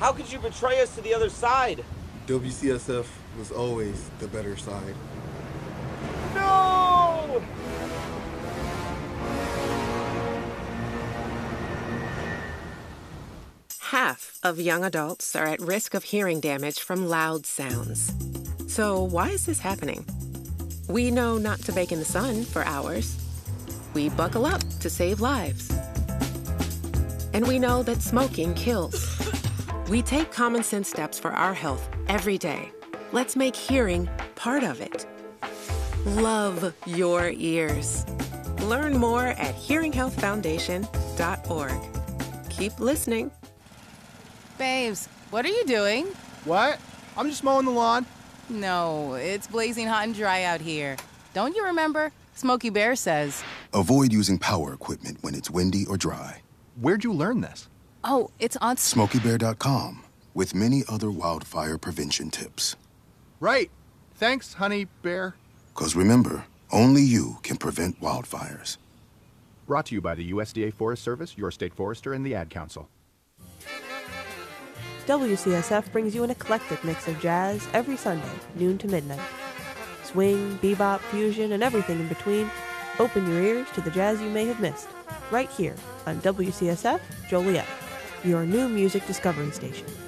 How could you betray us to the other side? WCSF was always the better side. No! Half of young adults are at risk of hearing damage from loud sounds. So why is this happening? We know not to bake in the sun for hours. We buckle up to save lives. And we know that smoking kills. We take common sense steps for our health every day. Let's make hearing part of it. Love your ears. Learn more at hearinghealthfoundation.org. Keep listening. Babes, what are you doing? What? I'm just mowing the lawn. No, it's blazing hot and dry out here. Don't you remember? Smokey Bear says. Avoid using power equipment when it's windy or dry. Where'd you learn this? Oh, it's on SmokeyBear.com, with many other wildfire prevention tips. Right. Thanks, honey bear. 'Cause remember, only you can prevent wildfires. Brought to you by the USDA Forest Service, your state forester, and the Ad Council. WCSF brings you an eclectic mix of jazz every Sunday, noon to midnight. Swing, bebop, fusion, and everything in between. Open your ears to the jazz you may have missed, right here on WCSF Joliet, your new music discovery station.